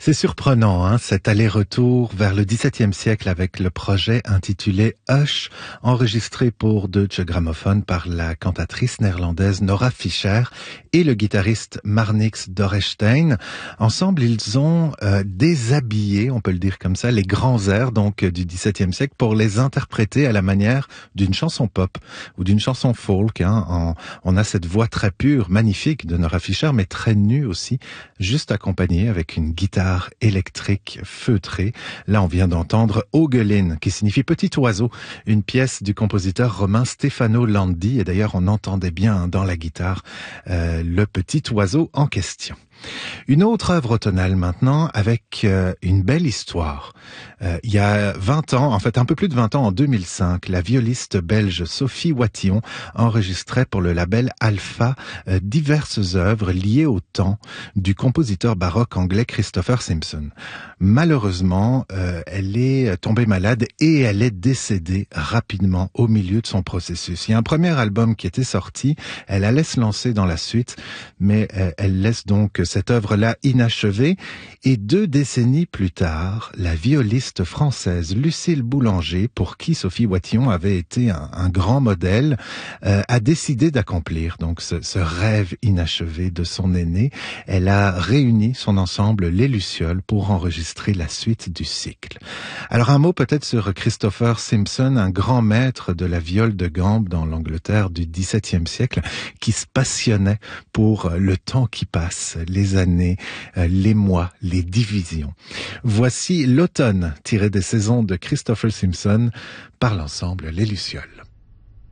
C'est surprenant, cet aller-retour vers le XVIIe siècle avec le projet intitulé Hush, enregistré pour Deutsche Grammophon par la cantatrice néerlandaise Nora Fischer et le guitariste Marnix Dorrestein. Ensemble, ils ont déshabillé, on peut le dire comme ça, les grands airs donc du XVIIe siècle pour les interpréter à la manière d'une chanson pop ou d'une chanson folk. On a cette voix très pure, magnifique de Nora Fischer, mais très nue aussi, juste accompagnée avec une guitare électrique feutrée. Là, on vient d'entendre Ogelin, qui signifie petit oiseau, une pièce du compositeur romain Stefano Landi. Et d'ailleurs, on entendait bien dans la guitare le petit oiseau en question. Une autre œuvre tonale maintenant avec une belle histoire. Il y a 20 ans, en fait un peu plus de 20 ans, en 2005, la violiste belge Sophie Watillon enregistrait pour le label Alpha diverses œuvres liées au temps du compositeur baroque anglais Christopher Simpson. Malheureusement, elle est tombée malade et elle est décédée rapidement au milieu de son processus. Il y a un premier album qui était sorti, elle allait se lancer dans la suite, mais elle laisse donc cette œuvre-là inachevée. Et 2 décennies plus tard, la violiste française Lucille Boulanger, pour qui Sophie Watillon avait été un grand modèle, a décidé d'accomplir donc ce rêve inachevé de son aîné. Elle a réuni son ensemble Les Lucioles pour enregistrer la suite du cycle. Alors un mot peut-être sur Christopher Simpson, un grand maître de la viole de gambe dans l'Angleterre du XVIIe siècle, qui se passionnait pour le temps qui passe, les années, les mois, les divisions. Voici l'automne tiré des saisons de Christopher Simpson par l'ensemble Les Lucioles.